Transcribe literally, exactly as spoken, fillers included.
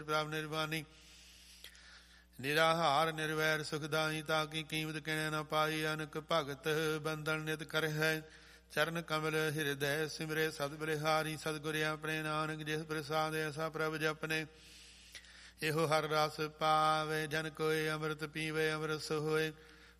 ਪ੍ਰਭ ਨਿਰਵਾਨੀ ਨਿਰਾਹਾਰ ਨਿਰਵੈਰ ਸੁਖਦਾਈ, ਤਾਂ ਕੀ ਕੀਮਤ ਕਿਣੈ ਨ ਪਾਈ। ਅਨਕ ਭਗਤ ਬੰਧਨ ਨਿਤ ਕਰ ਹੈ, ਚਰਨ ਕਮਲ ਹਿਰਦੈ ਸਿਮਰੇ ਸਦ ਬਲਿਹਾਰੀ। ਸਤਿਗੁਰ ਆਪਣੇ ਨਾਨਕ ਜਿਸ ਪ੍ਰਸਾਦ ਐਸਾ ਪ੍ਰਭ ਜਪਨੇ, ਇਹੋ ਹਰ ਰਸ ਪਾਵੇ। ਜਨ ਕੋਇ ਅੰਮ੍ਰਿਤ ਪੀਵੇ ਅੰਮ੍ਰਿਤ ਹੋਏ,